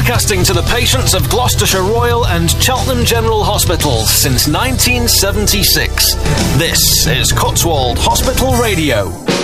Broadcasting to the patients of Gloucestershire Royal and Cheltenham General Hospitals since 1976. This is Cotswold Hospital Radio.